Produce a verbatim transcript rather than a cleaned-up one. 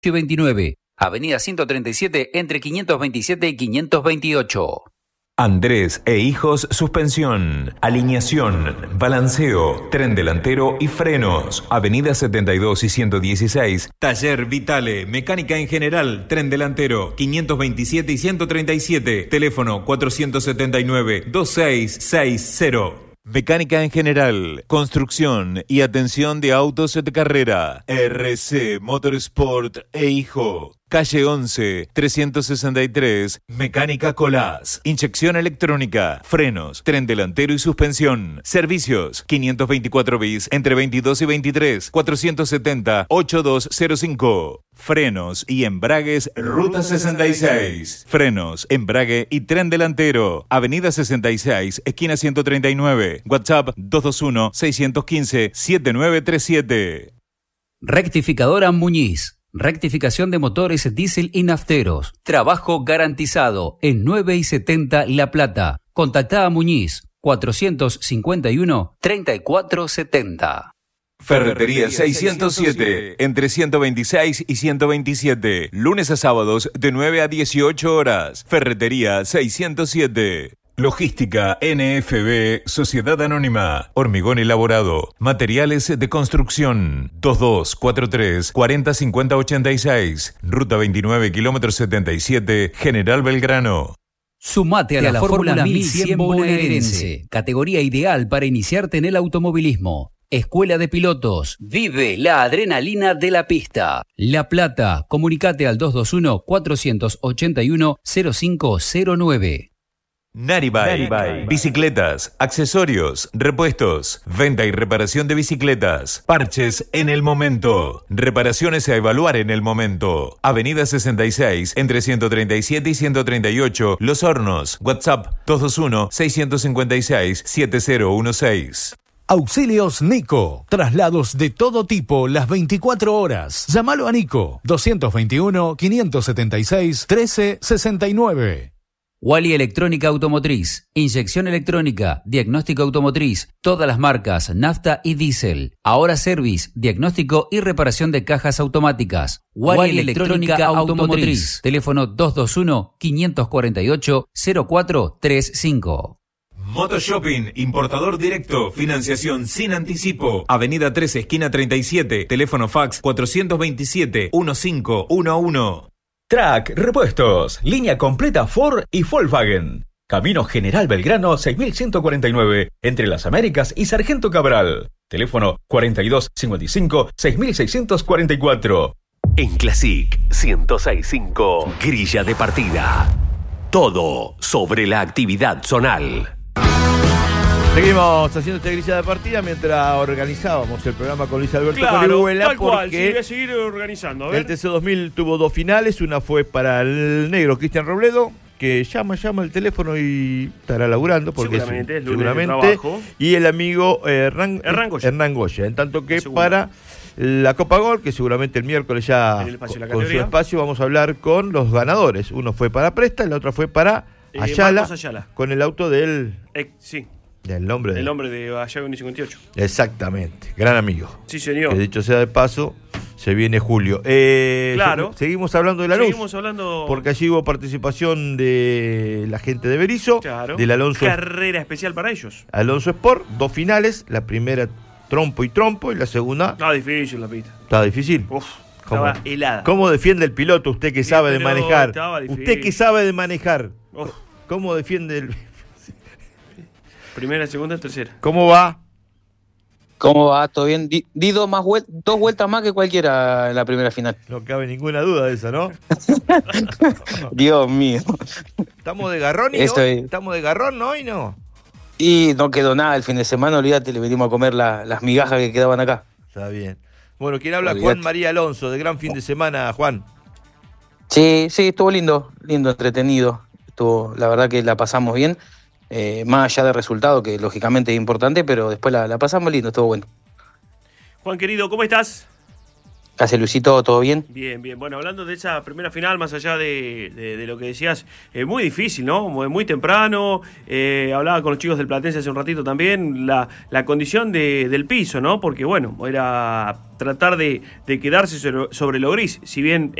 veintinueve, Avenida ciento treinta y siete, entre quinientos veintisiete y quinientos veintiocho. Andrés e Hijos Suspensión, alineación, balanceo, tren delantero y frenos. Avenida setenta y dos y ciento dieciséis. Taller Vitale, mecánica en general, tren delantero, quinientos veintisiete y ciento treinta y siete. Teléfono cuatrocientos setenta y nueve, veintiséis sesenta. Mecánica en general, construcción y atención de autos de carrera. R C Motorsport e Hijo. Calle once, trescientos sesenta y tres, Mecánica Colás. Inyección electrónica, frenos, tren delantero y suspensión. Servicios, quinientos veinticuatro bis, entre veintidós y veintitrés, cuatrocientos setenta, ochenta y dos cero cinco. Frenos y embragues, Ruta sesenta y seis. Frenos, embrague y tren delantero. Avenida sesenta y seis, esquina ciento treinta y nueve. WhatsApp dos dos uno, seis uno cinco, siete nueve tres siete. Rectificadora Muñiz. Rectificación de motores diésel y nafteros. Trabajo garantizado en nueve y setenta La Plata. Contactá a Muñiz cuatrocientos cincuenta y uno, treinta y cuatro setenta. Ferretería seiscientos siete, entre ciento veintiséis y ciento veintisiete. Lunes a sábados de nueve a dieciocho horas. Ferretería seiscientos siete. Logística N F B, Sociedad Anónima, Hormigón Elaborado, Materiales de Construcción, dos dos cuatro tres, cuarenta cincuenta ochenta y seis, Ruta veintinueve, kilómetro setenta y siete, General Belgrano. Sumate a la, la Fórmula mil cien bonaerense, categoría ideal para iniciarte en el automovilismo. Escuela de Pilotos, vive la adrenalina de la pista. La Plata, comunicate al dos dos uno, cuatro ocho uno, cero cinco cero nueve. Naribike, Naribike, bicicletas, accesorios, repuestos, venta y reparación de bicicletas, parches en el momento, reparaciones a evaluar en el momento. Avenida sesenta y seis, entre ciento treinta y siete y ciento treinta y ocho, Los Hornos. WhatsApp dos dos uno, seis cinco seis, siete cero uno seis. Auxilios Nico. Traslados de todo tipo las veinticuatro horas. Llámalo a Nico. dos dos uno, cinco siete seis, uno tres seis nueve. Wally Electrónica Automotriz, inyección electrónica, diagnóstico automotriz, todas las marcas, nafta y diésel. Ahora Service, diagnóstico y reparación de cajas automáticas. Wally Electrónica Automotriz, teléfono dos dos uno, cinco cuatro ocho, cero cuatro tres cinco. Motoshopping, importador directo, financiación sin anticipo. Avenida trece, esquina treinta y siete, teléfono fax cuatrocientos veintisiete, quince once. Track Repuestos, línea completa Ford y Volkswagen. Camino General Belgrano seis mil ciento cuarenta y nueve, entre Las Américas y Sargento Cabral. Teléfono cuarenta y dos cincuenta y cinco, seis mil seiscientos cuarenta y cuatro. En Classic ciento seis punto cinco, grilla de partida. Todo sobre la actividad zonal. Seguimos haciendo esta grilla de partida mientras organizábamos el programa con Luis Alberto claro, Colihuela. Tal cual, porque sí, voy a seguir organizando. A ver. El T C dos mil tuvo dos finales. Una fue para el negro Cristian Robledo, que llama, llama el teléfono y estará laburando. Porque seguramente, es, es lunes seguramente. de trabajo. Y el amigo eh, Hernán, Hernán Goya. Hernán Goya. En tanto que para la Copa Gol, que seguramente el miércoles ya el espacio, con, con su espacio vamos a hablar con los ganadores. Uno fue para Presta y la otra fue para eh, Ayala, Ayala, con el auto del... Eh, sí. Del nombre El de... nombre de Ayala cincuenta y ocho. Exactamente, gran amigo. Sí, señor. Que dicho sea de paso, se viene julio. Eh, claro. Seguimos hablando de la luz. Seguimos hablando. Porque allí hubo participación de la gente de Berizo. Claro. Del Alonso. Carrera especial para ellos. Alonso Sport, dos finales. La primera trompo y trompo y la segunda. Estaba difícil la pista. Estaba difícil. Uf, ¿Cómo? estaba helada. ¿Cómo defiende el piloto usted que sabe sí, de manejar? Usted que sabe de manejar. Uf. ¿Cómo defiende el... Primera, segunda, tercera. ¿Cómo va? ¿Cómo va? ¿Todo bien? Di, di dos, más vuel- dos vueltas más que cualquiera en la primera final. No cabe ninguna duda de eso, ¿no? Dios mío. ¿Estamos de garrón y Esto hoy? es... ¿Estamos de garrón ¿no? hoy no? Y no quedó nada el fin de semana, olvídate, le venimos a comer la, las migajas que quedaban acá. Está bien. Bueno, ¿quién habla? Olvídate. Juan María Alonso, de gran fin de semana, Juan. Sí, sí, estuvo lindo, lindo, entretenido. Estuvo, la verdad que la pasamos bien. Eh, más allá del resultado, que lógicamente es importante, pero después la, la pasamos lindo, estuvo bueno. Juan querido, ¿cómo estás? ¿Qué hace Luisito? ¿Todo bien? Bien, bien. Bueno, hablando de esa primera final, más allá de, de, de lo que decías, eh, muy difícil, ¿no? Muy, muy temprano. Eh, hablaba con los chicos del Platense hace un ratito también, la, la condición de, del piso, ¿no? Porque, bueno, era tratar de, de quedarse sobre, sobre lo gris. Si bien